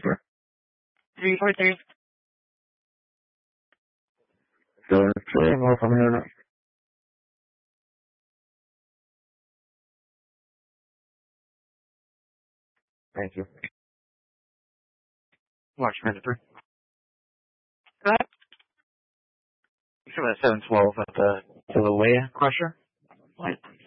sir. 343. Sure, more from here. Thank you. Watch minute 3. Go ahead. You should have 712 at the Kilauea Crusher. What?